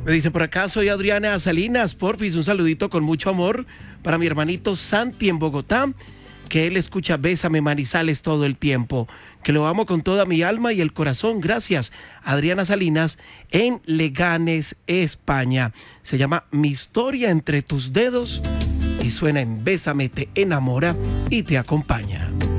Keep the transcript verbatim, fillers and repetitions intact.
Me dice por acá, soy Adriana Salinas, porfis, un saludito con mucho amor para mi hermanito Santi en Bogotá, que él escucha Bésame Manizales todo el tiempo, que lo amo con toda mi alma y el corazón. Gracias, Adriana Salinas, en Leganes, España. Se llama Mi historia entre tus dedos y suena en Bésame, te enamora y te acompaña.